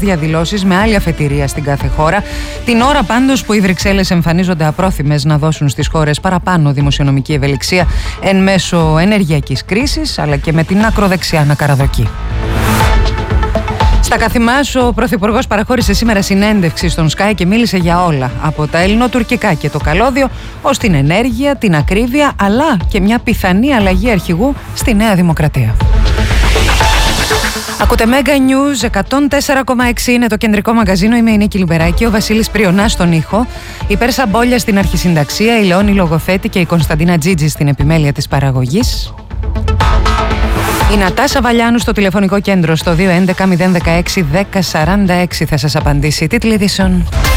διαδηλώσεις με άλλη αφετηρία στην κάθε χώρα, την ώρα πάντως που οι Βρυξέλλες εμφανίζονται απρόθυμες να δώσουν στις χώρες παραπάνω δημοσιονομική ευελιξία εν μέσω ενεργειακής κρίσης, αλλά και με την ακροδεξιά να καραδοκεί. Στα καθημάς, ο Πρωθυπουργός παραχώρησε σήμερα συνέντευξη στον Sky και μίλησε για όλα, από τα ελληνοτουρκικά και το καλώδιο, ως την ενέργεια, την ακρίβεια, αλλά και μια πιθανή αλλαγή αρχηγού στη Νέα Δημοκρατία. Ακούτε Mega News 104,6, είναι το κεντρικό μαγαζίνο. Είμαι η Νίκη Λιμπεράκη, ο Βασίλης Πριονάς στον ήχο, η Πέρσα Μπόλια στην αρχισυνταξία, η Λεόνη Λογοθέτη και η Κωνσταντίνα Τζίτζη στην επιμέλεια της παραγωγής. Η Νατάσα Βαλιάνου στο τηλεφωνικό κέντρο στο 211 016 1046 θα σας απαντήσει. Τίτλοι ειδήσεων.